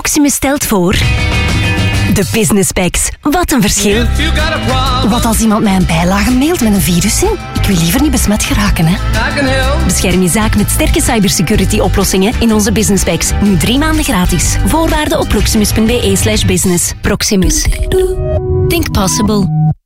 Proximus stelt voor... De Business Packs. Wat een verschil. Wat als iemand mij een bijlage mailt met een virus in? Ik wil liever niet besmet geraken, hè. Bescherm je zaak met sterke cybersecurity-oplossingen in onze Business Packs. Nu 3 maanden gratis. Voorwaarden op proximus.be/business. Proximus. Think possible.